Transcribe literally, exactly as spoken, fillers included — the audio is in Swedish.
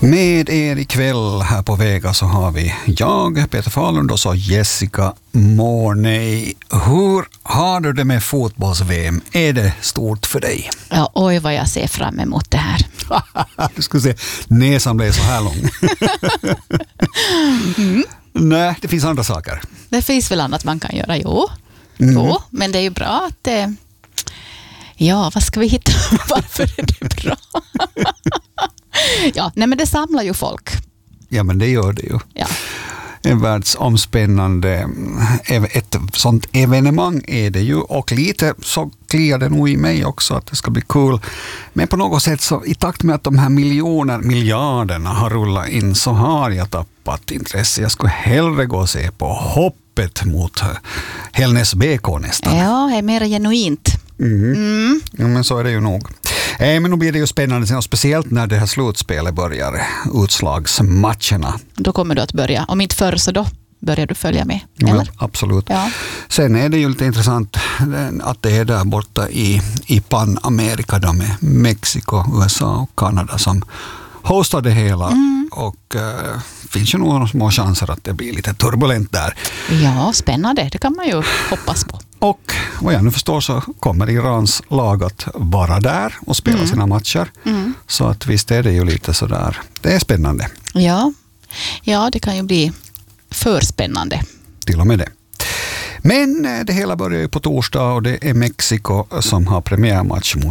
Med er ikväll här på Vega så har vi jag, Peter Fahlund, och så Jessica Morney. Hur har du det med fotbolls-V M? Är det stort för dig? Ja, oj vad jag ser fram emot det här. Du skulle se, näsan blev så här lång. mm. Nej, det finns andra saker. Det finns väl annat man kan göra, jo. Mm. jo men det är ju bra att det... Ja, vad ska vi hitta? Varför är det bra? ja, nej men det samlar ju folk. Ja, men det gör det ju. Ja. En världsomspännande ett sånt evenemang är det ju, och lite så kliar det nog i mig också att det ska bli kul. Men på något sätt så i takt med att de här miljoner, miljarderna har rullat in så har jag tappat intresse. Jag skulle hellre gå och se på hoppet mot Hällnäs B K nästan. Ja, det är mer genuint. Mm. Mm. Ja, men så är det ju nog. Eh, men nu blir det ju spännande sen, och speciellt när det här slutspelet börjar, utslagsmatcherna. Då kommer du att börja. Om inte förr så då börjar du följa med, eller? Ja, absolut. Ja. Sen är det ju lite intressant att det är där borta i, i Panamerika då med Mexiko, U S A och Kanada som hostar det hela. Mm. Och uh, finns ju några små chanser att det blir lite turbulent där. Ja, spännande. Det kan man ju hoppas på. Och vad jag nu förstår så kommer Irans lag att vara där och spela mm. sina matcher. Mm. Så att visst är det ju lite sådär. Det är spännande. Ja. ja, det kan ju bli för spännande. Till och med det. Men det hela börjar ju på torsdag och det är Mexiko som har premiärmatch mot